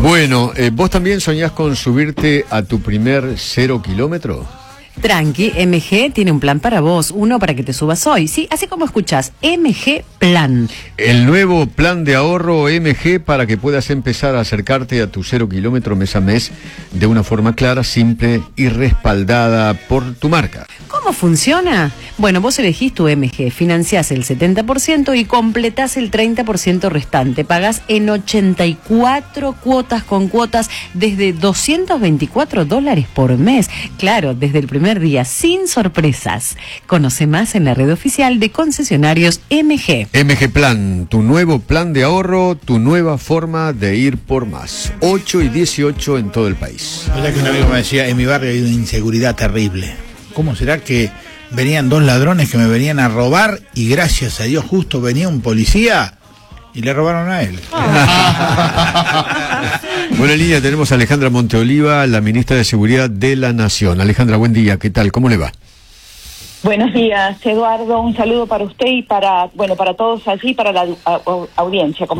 Bueno, ¿vos también soñás con subirte a tu primer 0 kilómetro? Tranqui, MG tiene un plan para vos, uno para que te subas hoy, sí, así como escuchás, MG Plan. El nuevo plan de ahorro MG para que puedas empezar a acercarte a tu 0 kilómetro mes a mes de una forma clara, simple y respaldada por tu marca. ¿Cómo funciona? Bueno, vos elegís tu MG, financiás el 70% y completás el 30% restante. Pagás en 84 cuotas con cuotas desde $224 por mes. Claro, desde el primer día, sin sorpresas. Conoce más en la red oficial de concesionarios MG. MG Plan, tu nuevo plan de ahorro, tu nueva forma de ir por más. 8 y 18 en todo el país. O sea que un amigo me decía, en mi barrio hay una inseguridad terrible. ¿Cómo será que venían dos ladrones que me venían a robar y gracias a Dios justo venía un policía y le robaron a él? Bueno, en línea tenemos a Alejandra Monteoliva, la ministra de Seguridad de la Nación. Alejandra, buen día, ¿qué tal? ¿Cómo le va? Buenos días, Eduardo. Un saludo para usted y para todos allí, para la audiencia.